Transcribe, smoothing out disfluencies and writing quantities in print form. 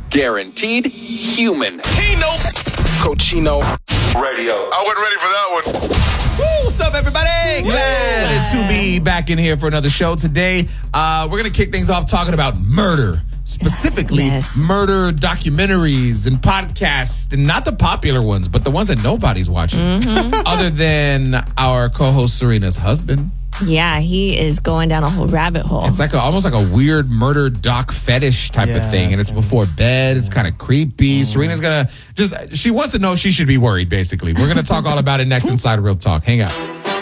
Guaranteed human. Cochino Radio. I wasn't ready for that one. Woo, what's up, everybody? Glad to be back in here for another show today. We're going to kick things off talking about murder. Specifically, murder documentaries and podcasts, and not the popular ones, but the ones that nobody's watching, other than our co-host Serena's husband. Yeah, he is going down a whole rabbit hole. It's like almost like a weird murder doc fetish type of thing, and it's before bed. It's kind of creepy. Serena's gonna she wants to know if she should be worried. Basically, we're gonna talk all about it next inside Real Talk. Hang out.